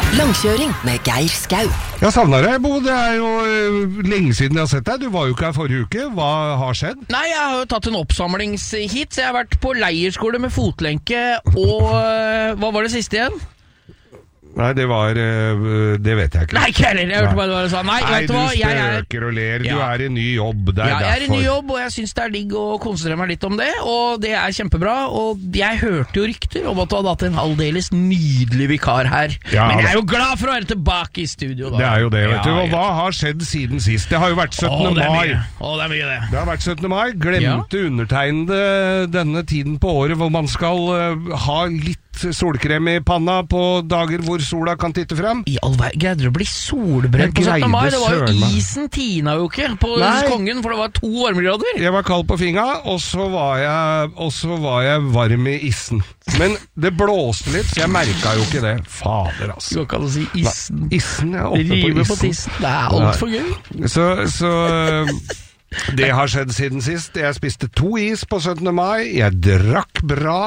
Langkjøring med Geir Skau. Jeg savner deg, Bo. Det jo lenge siden jeg har sett deg. Du var jo ikke her forrige uke. Hva har skjedd? Nei, jeg har jo tatt en oppsamlingshit, så jeg har vært på leirskole med fotlenke, og hva var det siste igjen? Nei, det vet jeg ikke. Nei, ikke heller, jeg hørte bare hva du sa. Nei, vet du hva? Du spøker og ler. Du er i ny jobb, det jeg er i derfor. ny jobb, og jeg synes det digg å konsentrere meg litt om det, og det kjempebra, og jeg hørte jo rykter om at du hadde hatt en aldeles nydelig vikar her. Ja, men jeg er jo glad for å være tilbake i studio da. Det er jo det, vet du. Og hva har skjedd siden sist? Det har jo vært 17. mai. Det er mye det. Det har vært 17. mai. Glemte undertegnede denne tiden på året hvor man skal ha litt solkrem i panna på dager hvor sola kan titte frem. I all verden, greide du å bli solbrent på 17. mai? Det var jo isen tina jo ikke på kongen, for det var 2 varmegrader. Jeg var kald på fingra, og så var jeg varm i isen. Men det blåste litt, så jeg merket jo ikke det. Fader, altså. Du kan si isen. Nei, isen, jeg er oppe på isen. Rive på tissen. Det er alt for gøy. Så det har skjedd siden sist. Jeg spiste 2 is på 17. mai. Jeg drakk bra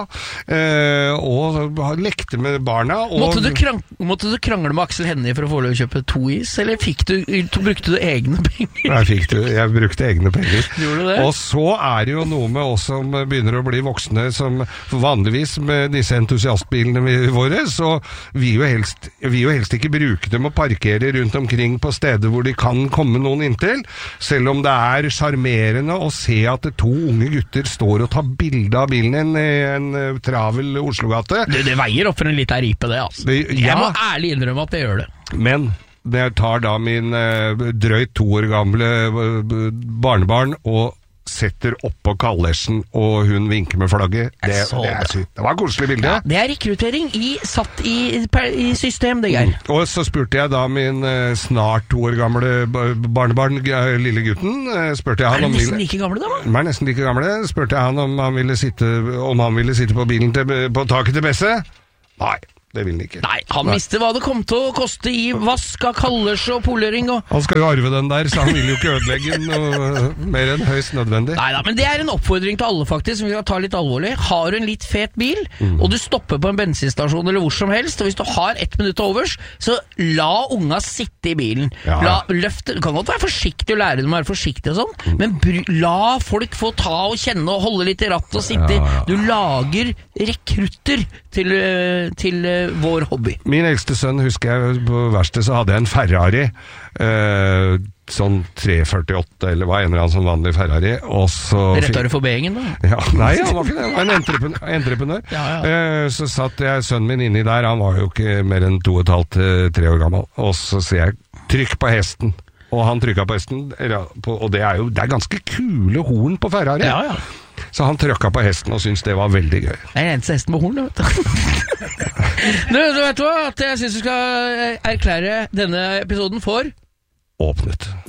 og lekte med barna. Og Måtte du krangle med Aksel Hennie for å få lov å kjøpe 2 is, eller brukte du egne penger? Jeg brukte egne penger. Gjorde du det? Og så er det jo noe med oss som begynner å bli voksne, som vanligvis med disse entusiastbilene våre, så vi jo helst ikke bruke dem og parkere rundt omkring på steder hvor de kan komme noen inntil, selv om det er charmerende å se at 2 unge gutter står og tar bilde av bilen i en travel Oslogate. Det veier opp for en liten ripe, det, altså. Jeg må ærlig innrømme at det gjør det. Men når jeg tar da min drøyt 2 år gamle barnebarn og setter oppå kallersen, og hun vinker med flagget. Det er sykt. Det var et koselig bilde. Ja, det er rekruttering satt i system, det Geir. Og så spurte jeg da min snart 2 år gamle barnebarn, lille gutten, spurte jeg han om... Er nesten like gamle da? Er nesten like gamle. Spurte jeg han om han ville sitte på bilen på taket til Besse. Nei. Det vil han ikke. Nei, han visste hva det kom til å koste i vask av kallers og polering. Han skal jo arve den der, så han vil jo ikke ødelegge den mer enn høyst nødvendig. Neida, men det er en oppfordring til alle faktisk, som vi skal ta litt alvorlig. Har du en litt fet bil, og du stopper på en bensinstasjon eller hvor som helst, og hvis du har 1 minutt overs, så la unga sitte i bilen. Ja. Du kan godt være forsiktig og lære dem å være forsiktig og sånn, men la folk få ta og kjenne og holde litt i ratt og sitte. Ja. Du lager rekrutter til vår hobby. Min eldste sønn, husker jeg på verksted, så hadde jeg en Ferrari, sånn 348, eller hva, en eller annen sånn vanlig Ferrari, og så... Rettere for B-gjengen da? Ja, nei, han var ikke det, han var en entreprenør. Ja. Så satt jeg sønnen min inni der, han var jo ikke mer enn 2,5-3 år gammel, og så sier jeg, trykk på hesten. Og han trykket på hesten, og det er ganske kule horn på Ferrari. Ja. Så han trykket på hesten og syntes det var veldig gøy. Det er den eneste hesten med horn, vet du. Du vet hva, at jeg synes du skal erklære denne episoden for åpnet.